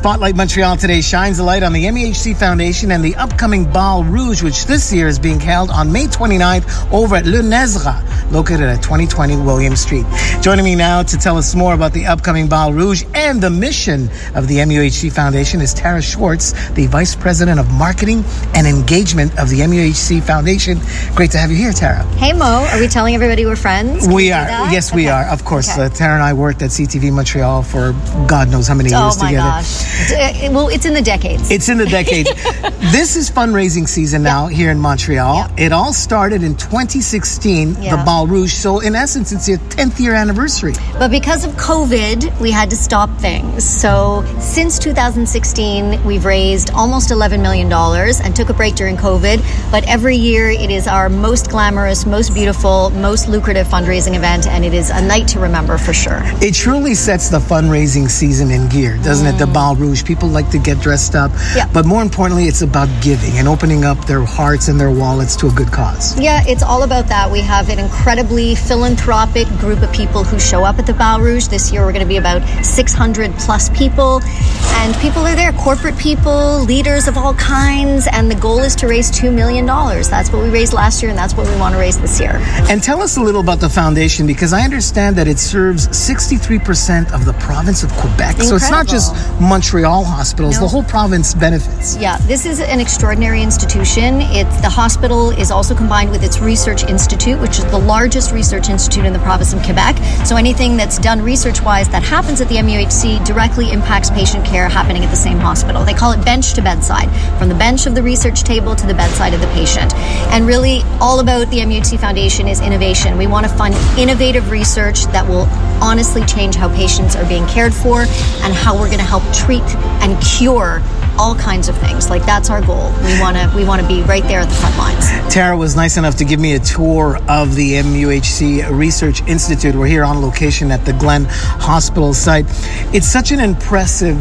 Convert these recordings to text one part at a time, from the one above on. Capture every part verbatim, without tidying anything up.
Spotlight Montreal today shines a light on the M E H C Foundation and the upcoming Bal Rouge, which this year is being held on May twenty-ninth over at Le Nezra, located at twenty twenty William Street. Joining me now to tell us more about the upcoming Bal Rouge and the mission of the M E H C Foundation is Tara Schwartz, the Vice President of Marketing and Engagement of the M E H C Foundation. Great to have you here, Tara. Hey, Mo. Are we telling everybody we're friends? Can we are. Yes, we okay. are. Of course. Okay. Uh, Tara and I worked at C T V Montreal for God knows how many oh years my together. Gosh. It, well, it's in the decades. It's in the decades. This is fundraising season now yep. here in Montreal. Yep. It all started in twenty sixteen, yeah. the Bal Rouge. So in essence, it's your tenth year anniversary. But because of COVID, we had to stop things. So since two thousand sixteen, we've raised almost eleven million dollars and took a break during COVID. But every year, it is our most glamorous, most beautiful, most lucrative fundraising event. And it is a night to remember for sure. It truly sets the fundraising season in gear, doesn't mm. it? The Bal Rouge. People like to get dressed up. Yeah. But more importantly, it's about giving and opening up their hearts and their wallets to a good cause. Yeah, it's all about that. We have an incredibly philanthropic group of people who show up at the Bal Rouge. This year, we're going to be about six hundred plus people. And people are there, corporate people, leaders of all kinds. And the goal is to raise two million dollars. That's what we raised last year, and that's what we want to raise this year. And tell us a little about the foundation, because I understand that it serves sixty-three percent of the province of Quebec. Incredible. So it's not just Montreal hospitals. No. The whole province benefits. Yeah, this is an extraordinary institution. It's the hospital is also combined with its research institute, which is the largest research institute in the province of Quebec. So anything that's done research-wise that happens at the M U H C directly impacts patient care happening at the same hospital. They call it bench to bedside, from the bench of the research table to the bedside of the patient. And really, all about the M U H C Foundation is innovation. We want to fund innovative research that will honestly change how patients are being cared for and how we're going to help treat and cure all kinds of things. Like, that's our goal. We want to we want to be right there at the front lines. Tara was nice enough to give me a tour of the M U H C Research Institute. We're here on location at the Glen Hospital site. It's such an impressive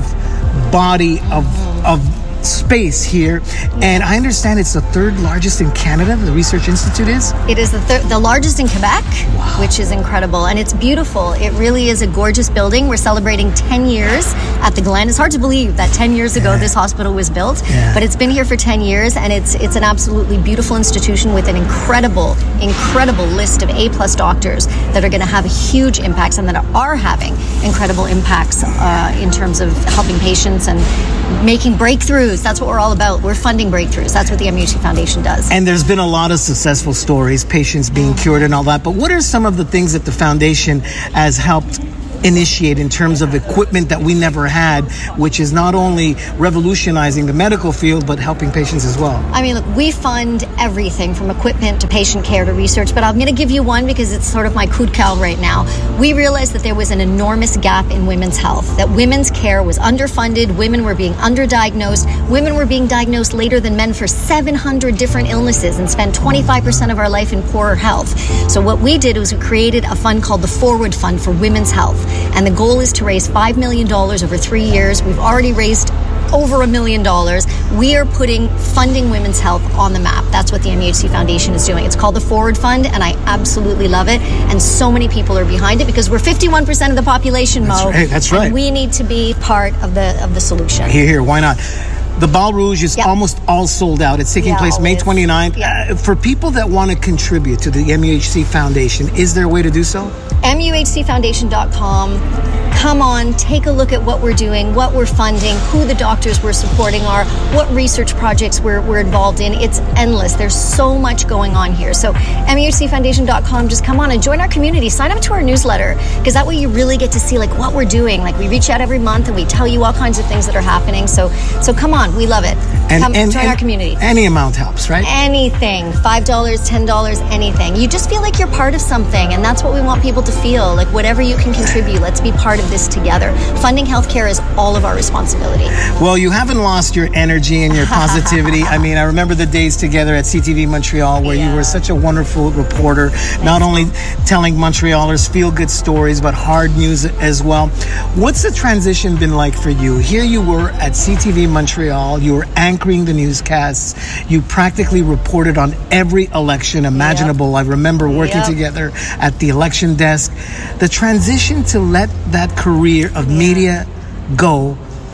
body of mm-hmm. of space here, and I understand it's the third largest in Canada. The Research Institute is? It is the thir- the largest in Quebec, wow. which is incredible, and it's beautiful. It really is a gorgeous building. We're celebrating ten years at the Glen. It's hard to believe that ten years ago yeah. this hospital was built, yeah. but it's been here for ten years, and it's it's an absolutely beautiful institution with an incredible, incredible list of A-plus doctors that are going to have huge impacts and that are having incredible impacts uh, in terms of helping patients and making breakthroughs. That's what we're all about. We're funding breakthroughs. That's what the M U H C Foundation does. And there's been a lot of successful stories, patients being cured and all that. But what are some of the things that the foundation has helped initiate in terms of equipment that we never had, which is not only revolutionizing the medical field, but helping patients as well? I mean, look, we fund everything from equipment to patient care to research, but I'm going to give you one because it's sort of my coup de cœur right now. We realized that there was an enormous gap in women's health, that women's care was underfunded, women were being underdiagnosed, women were being diagnosed later than men for seven hundred different illnesses and spend twenty-five percent of our life in poorer health. So what we did was we created a fund called the Forward Fund for Women's Health. And the goal is to raise five million dollars over three years. We've already raised over a million dollars. We are putting funding women's health on the map. That's what the M U H C Foundation is doing. It's called the Forward Fund, and I absolutely love it. And so many people are behind it because we're fifty-one percent of the population, Mo. That's right. That's right. And we need to be part of the of the solution. Here, here. Why not? The Bal Rouge is yep. almost all sold out. It's taking yeah, place May always. twenty-ninth. Yeah. Uh, for people that want to contribute to the M U H C Foundation, is there a way to do so? M U H C foundation dot com. Come on, take a look at what we're doing, what we're funding, who the doctors we're supporting are, what research projects we're, we're involved in. It's endless. There's so much going on here. So M U H C foundation dot com, just come on and join our community. Sign up to our newsletter, because that way you really get to see like what we're doing. Like, we reach out every month and we tell you all kinds of things that are happening. So so come on, we love it. And, come and, join and our community. Any amount helps, right? Anything. five dollars, ten dollars, anything. You just feel like you're part of something, and that's what we want people to feel. Like, whatever you can contribute, let's be part of this together. Funding healthcare is all of our responsibility. Well, you haven't lost your energy and your positivity. I mean, I remember the days together at C T V Montreal where yeah. you were such a wonderful reporter, Thanks. Not only telling Montrealers feel-good stories, but hard news as well. What's the transition been like for you? Here you were at C T V Montreal. You were anchoring the newscasts. You practically reported on every election imaginable. Yep. I remember working yep. together at the election desk. The transition to let that career of yeah. media go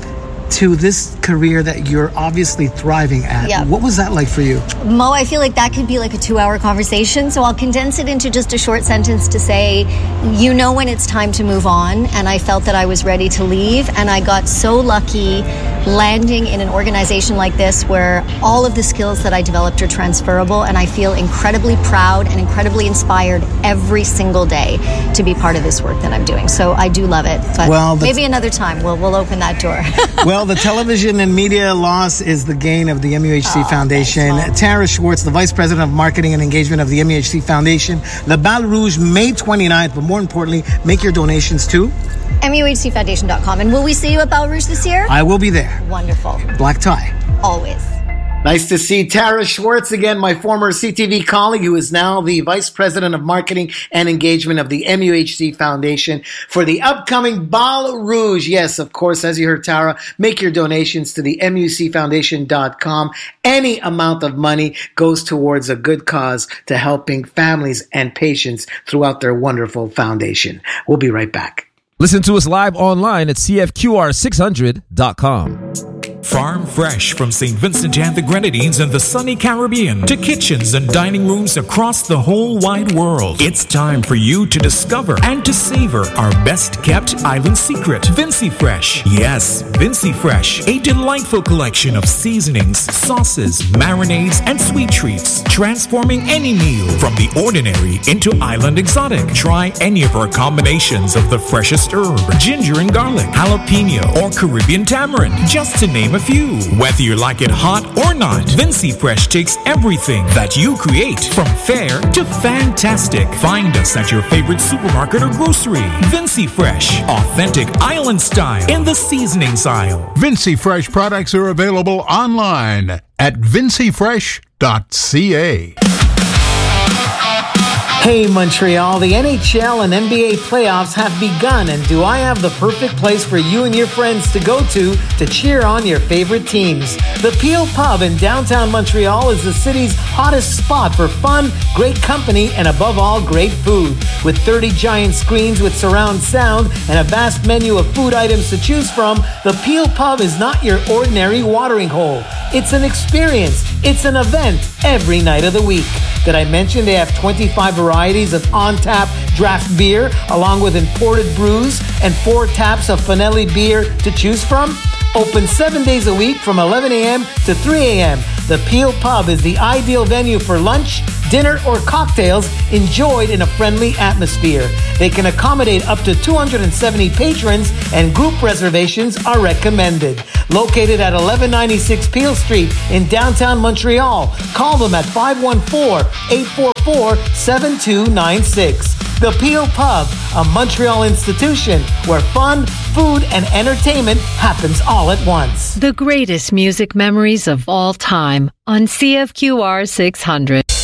to this career that you're obviously thriving at. Yep. What was that like for you? Mo, I feel like that could be like a two-hour conversation, so I'll condense it into just a short sentence to say, you know when it's time to move on, and I felt that I was ready to leave, and I got so lucky landing in an organization like this where all of the skills that I developed are transferable, and I feel incredibly proud and incredibly inspired every single day to be part of this work that I'm doing. So I do love it, but well, maybe another time we'll we'll open that door. Well, the television and media loss is the gain of the M U H C oh, Foundation. Thanks, Tara Schwartz, the Vice President of Marketing and Engagement of the M U H C Foundation. Le Bal Rouge, May twenty-ninth, but more importantly, make your donations to M U H C foundation dot com. And will we see you at Bal Rouge this year? I will be there. Wonderful. Black tie. Always. Nice to see Tara Schwartz again, my former C T V colleague, who is now the Vice President of Marketing and Engagement of the M U H C Foundation for the upcoming Bal Rouge. Yes, of course, as you heard Tara, make your donations to the M U C foundation dot com. Any amount of money goes towards a good cause to helping families and patients throughout their wonderful foundation. We'll be right back. Listen to us live online at C F Q R six hundred dot com. Farm fresh from Saint Vincent and the Grenadines and the sunny Caribbean to kitchens and dining rooms across the whole wide world. It's time for you to discover and to savor our best kept island secret, Vincy Fresh. Yes, Vincy Fresh, a delightful collection of seasonings, sauces, marinades, and sweet treats, transforming any meal from the ordinary into island exotic. Try any of our combinations of the freshest herb, ginger and garlic, jalapeno, or Caribbean tamarind, just to name a few. Whether you like it hot or not, Vincy Fresh takes everything that you create from fair to fantastic. Find us at your favorite supermarket or grocery. Vincy Fresh, authentic island style in the seasonings aisle. Vincy Fresh products are available online at vincy fresh dot c a. Hey Montreal, the N H L and N B A playoffs have begun, and do I have the perfect place for you and your friends to go to to cheer on your favorite teams? The Peel Pub in downtown Montreal is the city's hottest spot for fun, great company, and above all, great food. With thirty giant screens with surround sound and a vast menu of food items to choose from, the Peel Pub is not your ordinary watering hole. It's an experience. It's an event every night of the week. Did I mention they have twenty-five varieties of on-tap draft beer, along with imported brews and four taps of Finelli beer to choose from? Open seven days a week from eleven a.m. to three a.m. The Peel Pub is the ideal venue for lunch, dinner, or cocktails enjoyed in a friendly atmosphere. They can accommodate up to two hundred seventy patrons, and group reservations are recommended. Located at eleven ninety-six Peel Street in downtown Montreal. Call them at five one four, eight four four, seven two nine six. The Peel Pub, a Montreal institution where fun, food, and entertainment happens all at once. The greatest music memories of all time on C F Q R six hundred.